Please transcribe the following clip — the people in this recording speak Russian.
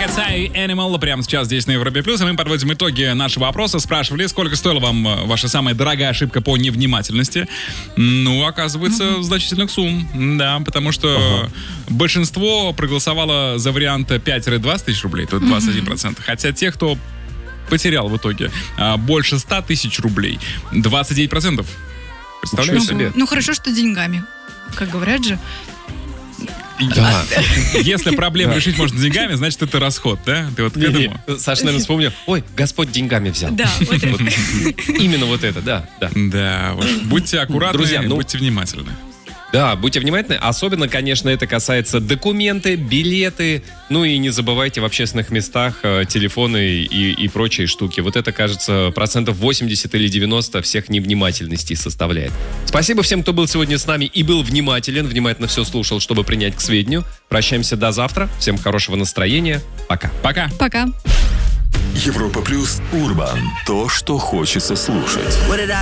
Цай Animal прямо сейчас здесь на Европе Плюс. И мы подводим итоги нашего опроса. Спрашивали, сколько стоила вам ваша самая дорогая ошибка по невнимательности. Ну, оказывается, значительных сумм. Да, потому что большинство проголосовало за вариант 5-20 тысяч рублей, то 21%. Хотя те, кто потерял в итоге больше 100 тысяч рублей, 29%. Представляешь себе? Ну, хорошо, что деньгами. Как говорят же. Да. Если проблему решить можно деньгами, значит, это расход, да? Ты вот к этому? Саша, наверное, вспомнил. Ой, Господь деньгами взял. Да, вот это. Именно вот это, да. Да, будьте аккуратны, Друзья, будьте внимательны. Да, будьте внимательны. Особенно, конечно, это касается документы, билеты. Ну и не забывайте в общественных местах телефоны и прочие штуки. Вот это, кажется, 80% или 90% всех невнимательностей составляет. Спасибо всем, кто был сегодня с нами и был внимателен, внимательно все слушал, чтобы принять к сведению. Прощаемся до завтра. Всем хорошего настроения. Пока. Пока. Пока. Европа Плюс Урбан. То, что хочется слушать.